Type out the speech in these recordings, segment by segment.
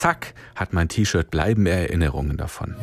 Zack, hat mein T-Shirt bleibende Erinnerungen davon.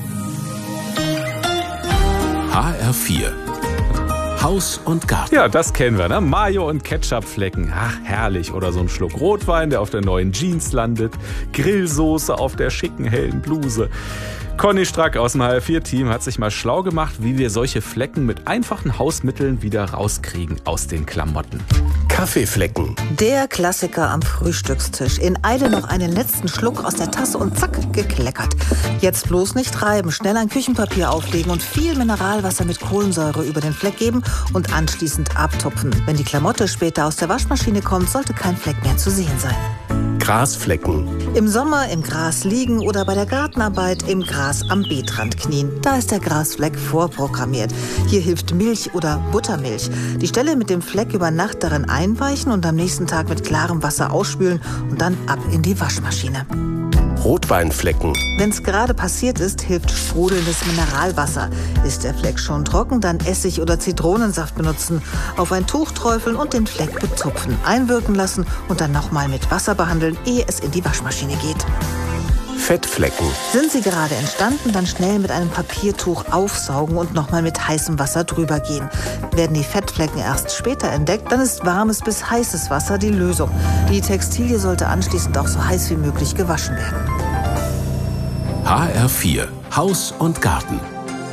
HR4 Haus und Garten. Ja, das kennen wir, ne? Mayo und Ketchupflecken. Ach, herrlich. Oder so ein Schluck Rotwein, der auf der neuen Jeans landet. Grillsoße auf der schicken, hellen Bluse. Conny Strack aus dem HR4-Team hat sich mal schlau gemacht, wie wir solche Flecken mit einfachen Hausmitteln wieder rauskriegen aus den Klamotten. Kaffeeflecken. Der Klassiker am Frühstückstisch. In Eile noch einen letzten Schluck aus der Tasse und zack, gekleckert. Jetzt bloß nicht reiben, schnell ein Küchenpapier auflegen und viel Mineralwasser mit Kohlensäure über den Fleck geben und anschließend abtupfen. Wenn die Klamotte später aus der Waschmaschine kommt, sollte kein Fleck mehr zu sehen sein. Grasflecken. Im Sommer im Gras liegen oder bei der Gartenarbeit im Gras am Beetrand knien. Da ist der Grasfleck vorprogrammiert. Hier hilft Milch oder Buttermilch. Die Stelle mit dem Fleck über Nacht darin einweichen und am nächsten Tag mit klarem Wasser ausspülen und dann ab in die Waschmaschine. Rotweinflecken. Wenn's gerade passiert ist, hilft sprudelndes Mineralwasser. Ist der Fleck schon trocken, dann Essig oder Zitronensaft benutzen. Auf ein Tuch träufeln und den Fleck bezupfen. Einwirken lassen und dann nochmal mit Wasser behandeln, ehe es in die Waschmaschine geht. Fettflecken. Sind sie gerade entstanden, dann schnell mit einem Papiertuch aufsaugen und nochmal mit heißem Wasser drüber gehen. Werden die Fettflecken erst später entdeckt, dann ist warmes bis heißes Wasser die Lösung. Die Textilie sollte anschließend auch so heiß wie möglich gewaschen werden. HR4 Haus und Garten.